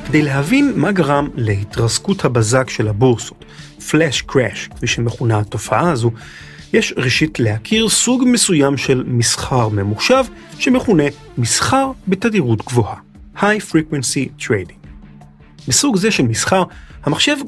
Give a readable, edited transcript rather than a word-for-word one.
כדי להבין מה גרם להתרסקות הבזק של הבורסות, פלאש קראש, כפי שמכונה התופעה הזו, יש ראשית להכיר סוג מסוים של מסחר ממוחשב, שמכונה מסחר בתדירות גבוהה, High Frequency Trading. בסוג זה של מסחר, המחשב